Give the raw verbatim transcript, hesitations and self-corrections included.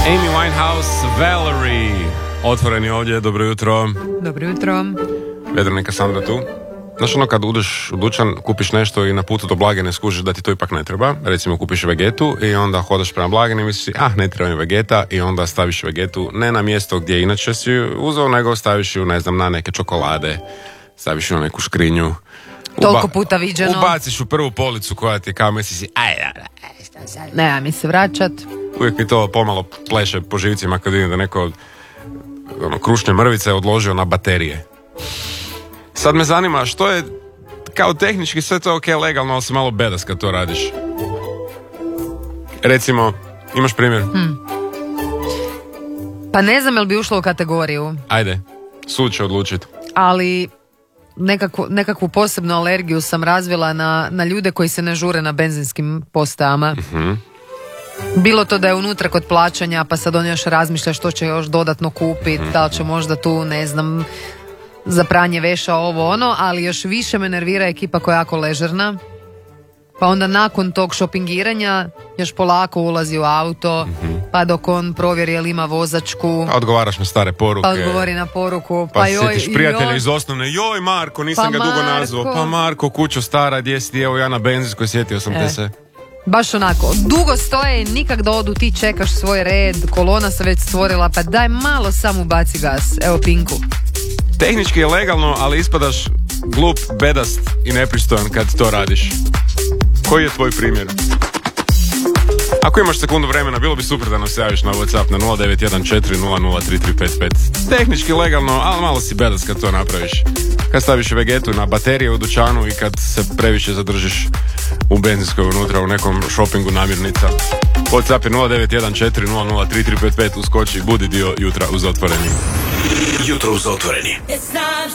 Amy Winehouse, Valerie. Otvoreni ovdje, dobro jutro. Dobro jutro. Vedranika Sandra tu. Znaš ono kad udeš u dućan, kupiš nešto i na putu do blagajne skužiš da ti to ipak ne treba. Recimo kupiš vegetu i onda hodaš prema blagajni i misliš, ah ne treba mi vegeta, i onda staviš vegetu ne na mjesto gdje inače si ju uzeo, nego staviš ju, ne znam, na neke čokolade, staviš ju na neku škrinju. Toliko puta viđeno. Ubaciš u prvu policu koja ti kao misliš si, aj, aj, aj, šta sad? Nema mi se vraćat. Uvijek mi to pomalo pleše po živcima kad vidim da neko ono, krušne mrvice odložio na baterije. Sad me zanima što je, kao tehnički sve to ok, legalno, ali si malo bedas kad to radiš. Recimo, imaš primjer? Hmm. Pa ne znam jel bi ušlo u kategoriju. Ajde, sud će odlučiti. Ali nekakvu, nekakvu posebnu alergiju sam razvila na, na ljude koji se ne žure na benzinskim postajama. Uh-huh. Bilo to da je unutra kod plaćanja, pa sad on još razmišlja što će još dodatno kupiti, uh-huh. da li će možda tu, ne znam, za pranje veša ovo ono, ali još više me nervira ekipa koja je jako ležerna. Pa onda nakon tog šopingiranja još polako ulazi u auto, mm-hmm. pa dok on provjeri jel ima vozačku. Pa odgovaraš na stare poruke. Pa odgovori na poruku. Pa, pa sjetiš prijatelja joj, iz osnovne, joj Marko, nisam pa ga Marko. dugo nazvao. Pa Marko, kućo stara, gdje si ti, evo ja na benzinskoj, sjetio sam e. te se. Baš onako, dugo stoje i nikak da odu, ti čekaš svoj red, kolona se već stvorila, pa daj malo samo ubaci gas, evo Pinku. Tehnički je legalno, ali ispadaš glup, bedast i nepristojan kad to radiš. Koji je tvoj primjer? Ako imaš sekundu vremena, bilo bi super da nam se javiš na WhatsApp na nula devet jedan četiri nula nula tri tri pet pet. Tehnički legalno, ali malo si bedast kad to napraviš. Kad staviš vegetu na baterije u dućanu i kad se previše zadržiš u benzinskoj unutra u nekom shoppingu namirnica. WhatsApp je nula devet jedan četiri nula nula tri tri pet pet. Uskoči, budi dio jutra uz otvoreni. Jutro uz otvoreni.